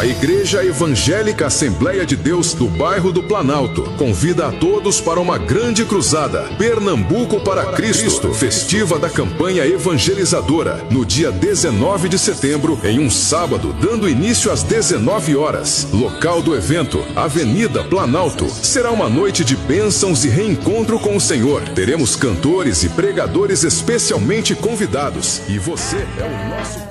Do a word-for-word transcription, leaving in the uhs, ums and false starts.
A Igreja Evangélica Assembleia de Deus do bairro do Planalto convida a todos para uma grande cruzada Pernambuco para Cristo, festiva da campanha evangelizadora, no dia dezenove de setembro, em um sábado, dando início às dezenove horas. Local do evento, Avenida Planalto. Será uma noite de bênçãos e reencontro com o Senhor. Teremos cantores e pregadores especialmente convidados. E você é o nosso